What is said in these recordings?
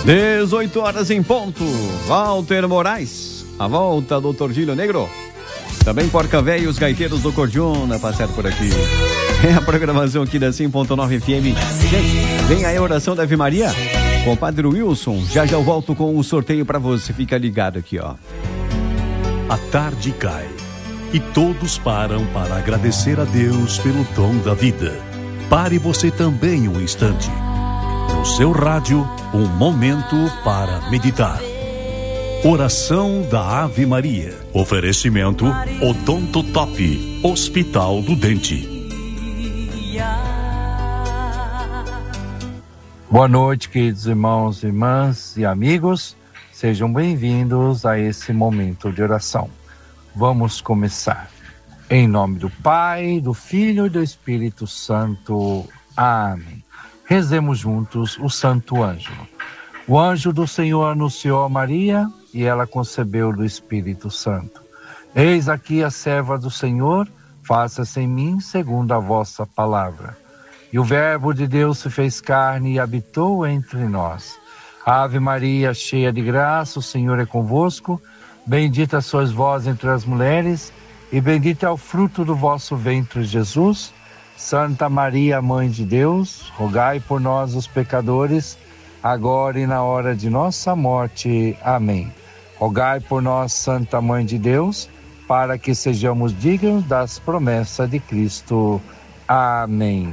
18 horas em ponto. Walter Moraes, a volta do Tordilho Negro. Também Porca Véia e os gaiteiros do Cordiona passaram por aqui. É a programação aqui da 100.9 FM. Gente, vem aí a oração da Ave Maria com o Padre Wilson. Já eu volto com o sorteio para você. Fica ligado aqui, ó. A tarde cai e todos param para agradecer a Deus pelo dom da vida. Pare você também um instante. No seu rádio, um momento para meditar. Oração da Ave Maria. Oferecimento Odonto Top, Hospital do Dente. Boa noite, queridos irmãos, irmãs e amigos. Sejam bem-vindos a esse momento de oração. Vamos começar. Em nome do Pai, do Filho e do Espírito Santo. Amém. Rezemos juntos o Santo Ângelo. O anjo do Senhor anunciou a Maria e ela concebeu do Espírito Santo. Eis aqui a serva do Senhor, faça-se em mim segundo a vossa palavra. E o Verbo de Deus se fez carne e habitou entre nós. Ave Maria, cheia de graça, o Senhor é convosco. Bendita sois vós entre as mulheres, e bendito é o fruto do vosso ventre, Jesus. Santa Maria, Mãe de Deus, rogai por nós, os pecadores, agora e na hora de nossa morte. Amém. Rogai por nós, Santa Mãe de Deus, para que sejamos dignos das promessas de Cristo. Amém.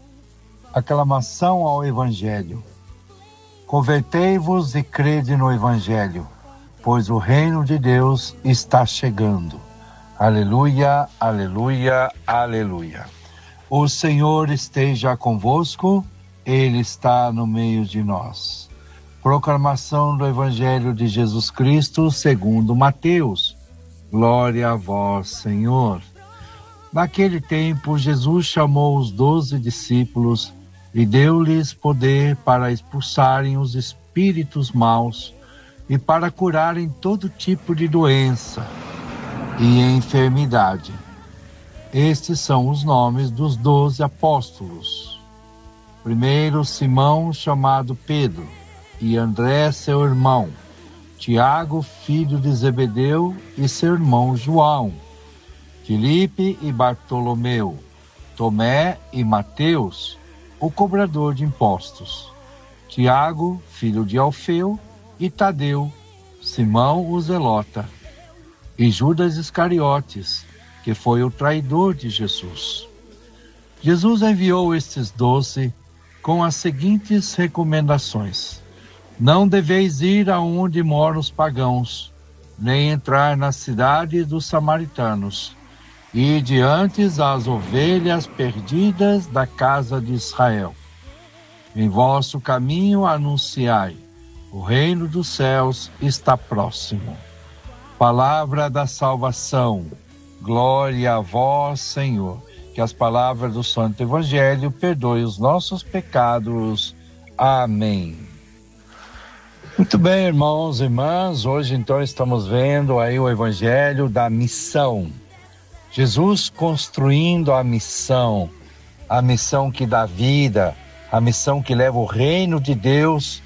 Aclamação ao Evangelho. Convertei-vos e crede no Evangelho, pois o reino de Deus está chegando. Aleluia, aleluia, aleluia. O Senhor esteja convosco, Ele está no meio de nós. Proclamação do Evangelho de Jesus Cristo segundo Mateus. Glória a vós, Senhor. Naquele tempo, Jesus chamou os 12 discípulos e deu-lhes poder para expulsarem os espíritos maus e para curarem todo tipo de doença e enfermidade. Estes são os nomes dos 12 apóstolos. Primeiro, Simão, chamado Pedro, e André, seu irmão, Tiago, filho de Zebedeu, e seu irmão João, Filipe e Bartolomeu, Tomé e Mateus, o cobrador de impostos, Tiago, filho de Alfeu, e Tadeu, Simão o Zelota, e Judas Iscariotes, que foi o traidor de Jesus. Jesus enviou estes 12 com as seguintes recomendações: não deveis ir aonde moram os pagãos, nem entrar na cidade dos samaritanos. Ide antes às ovelhas perdidas da casa de Israel. Em vosso caminho anunciai: o reino dos céus está próximo. Palavra da salvação. Glória a vós, Senhor. Que as palavras do Santo Evangelho perdoem os nossos pecados. Amém. Muito bem, irmãos e irmãs. Hoje, então, estamos vendo aí o Evangelho da missão. Jesus construindo a missão que dá vida, a missão que leva o reino de Deus